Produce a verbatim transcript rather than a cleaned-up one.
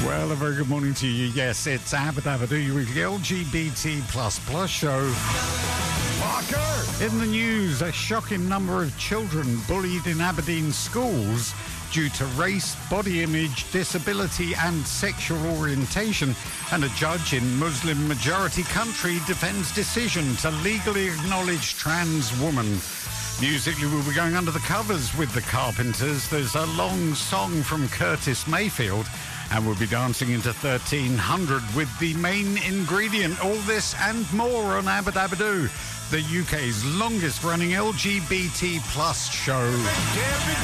Well, a very good morning to you. Yes, it's Abba Dabba Do, your weekly L G B T plus plus show. Parker! In the news, a shocking number of children bullied in Aberdeen schools due to race, body image, disability and sexual orientation. And a judge in Muslim-majority country defends decision to legally acknowledge trans woman. Musically, we'll be going under the covers with the Carpenters. There's a long song from Curtis Mayfield. And we'll be dancing into thirteen hundred with the main ingredient. All this and more on Abba Dabba Do, the U K's longest running L G B T plus show.